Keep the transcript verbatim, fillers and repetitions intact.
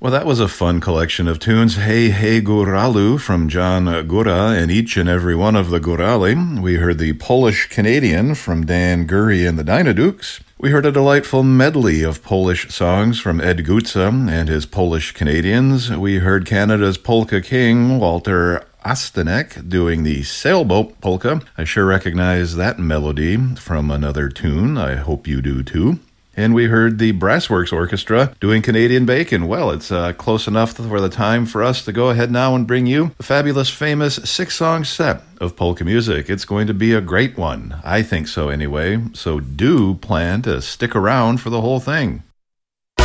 Well, that was a fun collection of tunes. Hey, Hey, Góralu from John Góra and each and every one of the Górali. We heard the Polish-Canadian from Dan Gurry and the Dynadukes. We heard a delightful medley of Polish songs from Ed Gutza and his Polish Canadians. We heard Canada's polka king, Walter Astanek, doing the Sailboat Polka. I sure recognize that melody from another tune. I hope you do too. And we heard the Brassworks Orchestra doing Canadian Bacon. Well, it's uh, close enough for the time for us to go ahead now and bring you the fabulous, famous six-song set of polka music. It's going to be a great one. I think so anyway. So do plan to stick around for the whole thing.